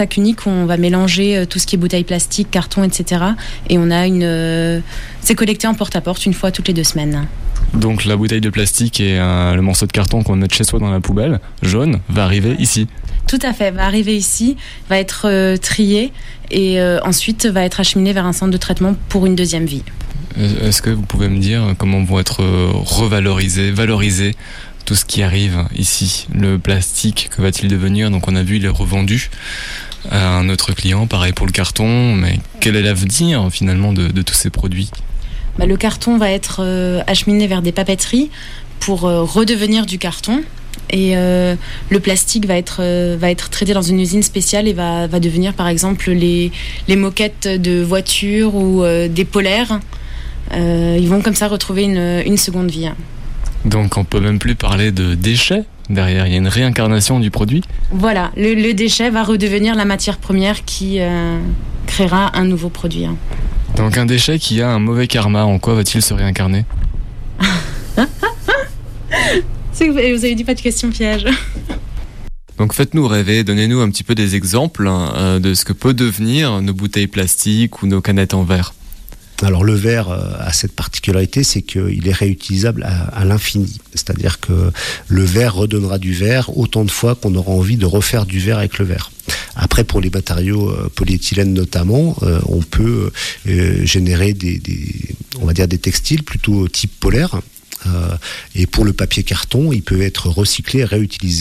sac unique où on va mélanger tout ce qui est bouteilles plastiques, carton, etc. Et on a c'est collecté en porte-à-porte une fois toutes les 2 semaines. Donc la bouteille de plastique et le morceau de carton qu'on met chez soi dans la poubelle, jaune, va arriver ici. Tout à fait, va arriver ici, va être trié et ensuite va être acheminé vers un centre de traitement pour une deuxième vie. Est-ce que vous pouvez me dire comment vont être valorisé tout ce qui arrive ici? Le plastique, que va-t-il devenir? Donc on a vu, il est revendu à un autre client, pareil pour le carton, mais quel est l'avenir finalement de tous ces produits? Le carton va être acheminé vers des papeteries pour redevenir du carton. Et le plastique va être traité dans une usine spéciale et va devenir par exemple les moquettes de voitures ou des polaires. Ils vont comme ça retrouver une seconde vie. Donc on peut même plus parler de déchets derrière, il y a une réincarnation du produit. Voilà, le déchet va redevenir la matière première qui créera un nouveau produit. Donc un déchet qui a un mauvais karma, en quoi va-t-il se réincarner? Vous avez dit pas de question piège. Donc faites-nous rêver, donnez-nous un petit peu des exemples de ce que peut devenir nos bouteilles plastiques ou nos canettes en verre. Alors le verre a cette particularité, c'est qu'il est réutilisable à l'infini. C'est-à-dire que le verre redonnera du verre autant de fois qu'on aura envie de refaire du verre avec le verre. Après, pour les matériaux polyéthylène notamment, on peut générer on va dire des textiles plutôt type polaire. Et pour le papier carton, il peut être recyclé et réutilisé.